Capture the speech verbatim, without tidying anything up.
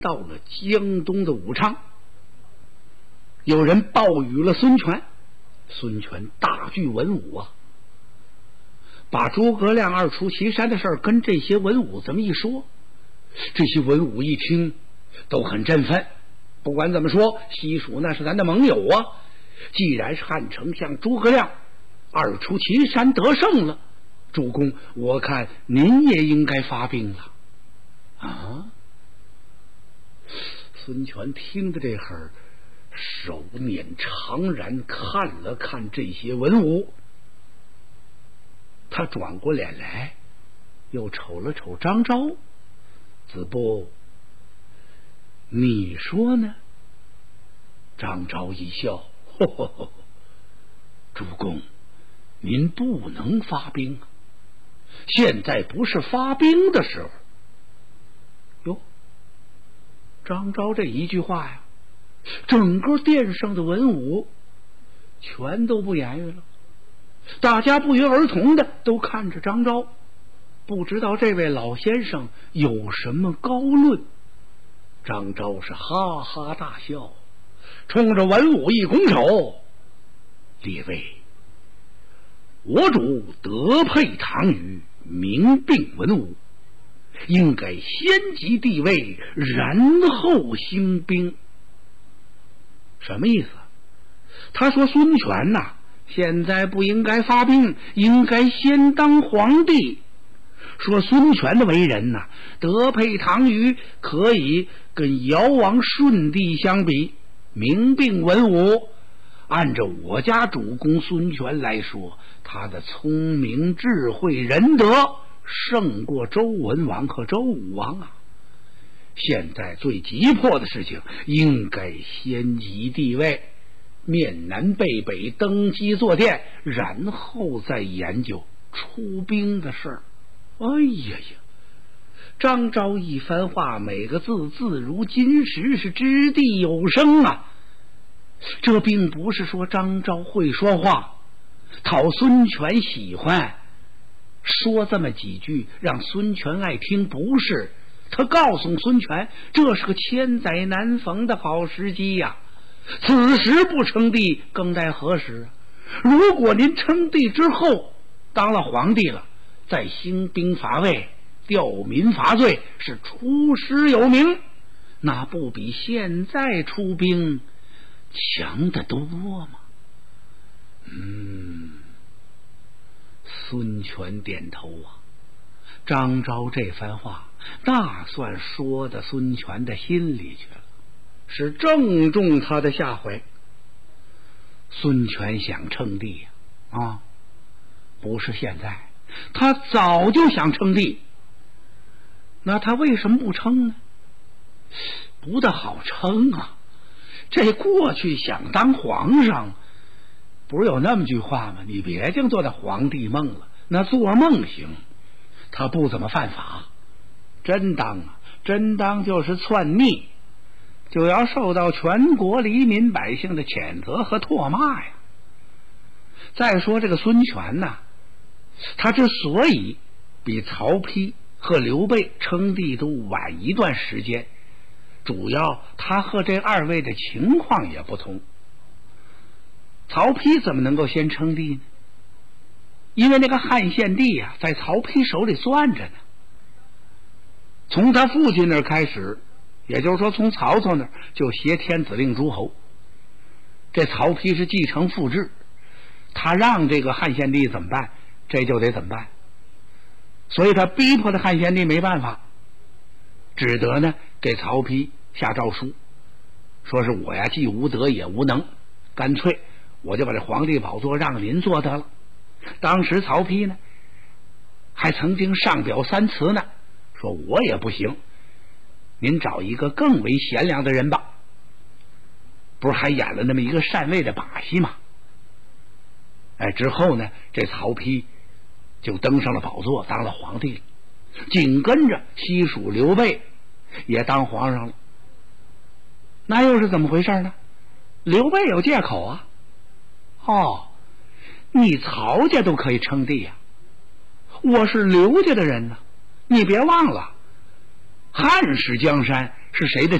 到了江东的武昌，有人报与了孙权。孙权大具文武啊，把诸葛亮二出祁山的事儿跟这些文武这么一说，这些文武一听都很振奋。不管怎么说，西蜀那是咱的盟友啊，既然是汉丞相诸葛亮二出祁山得胜了，主公我看您也应该发兵了啊。孙权听着这会儿，手捻长髯，看了看这些文武，他转过脸来，又瞅了瞅张昭。子布，你说呢？张昭一笑，呵呵呵，主公，您不能发兵啊，现在不是发兵的时候。哟，张昭这一句话呀，整个殿上的文武全都不言语了，大家不约而同的都看着张昭，不知道这位老先生有什么高论。张昭是哈哈大笑，冲着文武一拱手：列位，我主德配唐虞，名并文武，应该先及地位，然后兴兵。什么意思？他说孙权呐、啊，现在不应该发兵，应该先当皇帝。说孙权的为人呐、啊，德配唐虞，可以跟尧王舜帝相比，名并文武。按照我家主公孙权来说，他的聪明智慧仁德胜过周文王和周武王啊。现在最急迫的事情应该先及地位，面南背北，登基坐殿，然后再研究出兵的事儿。哎呀呀，张昭一番话，每个字字如金石，是掷地有声啊。这并不是说张昭会说话，讨孙权喜欢，说这么几句让孙权爱听，不是。他告诉孙权，这是个千载难逢的好时机呀、啊！此时不称帝，更待何时？如果您称帝之后当了皇帝了，再兴兵伐魏，吊民伐罪，是出师有名，那不比现在出兵强得多吗？嗯，孙权点头啊。张昭这番话大算说到孙权的心里去了，是正中他的下怀。孙权想称帝呀、啊，啊，不是现在，他早就想称帝。那他为什么不称呢？不大好称啊！这过去想当皇上，不是有那么句话吗？你别净做那皇帝梦了，那做梦行。他不怎么犯法，真当啊，真当就是篡逆，就要受到全国黎民百姓的谴责和唾骂呀。再说这个孙权呐、啊，他之所以比曹丕和刘备称帝都晚一段时间，主要他和这二位的情况也不同。曹丕怎么能够先称帝呢？因为那个汉献帝啊，在曹丕手里攥着呢。从他父亲那儿开始，也就是说从曹操那儿就挟天子令诸侯。这曹丕是继承父制，他让这个汉献帝怎么办，这就得怎么办。所以他逼迫的汉献帝没办法，只得呢给曹丕下诏书，说是我呀既无德也无能，干脆我就把这皇帝宝座让您坐得了。当时曹丕呢还曾经上表三辞呢，说我也不行，您找一个更为贤良的人吧。不是还演了那么一个禅位的把戏吗？哎，之后呢这曹丕就登上了宝座，当了皇帝了。紧跟着西蜀刘备也当皇上了。那又是怎么回事呢？刘备有借口啊。哦，你曹家都可以称帝呀、啊，我是刘家的人呢、啊，你别忘了，汉室江山是谁的